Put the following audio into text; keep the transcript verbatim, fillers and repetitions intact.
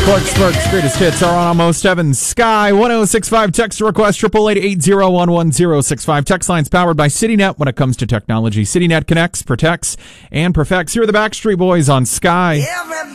Clark Sparks' greatest hits are on Almost Heaven. Sky one oh six five. Text to request eight eight eight, eight oh one, one oh six five. Text lines powered by CityNet when it comes to technology. CityNet connects, protects, and perfects. Here are the Backstreet Boys on Sky.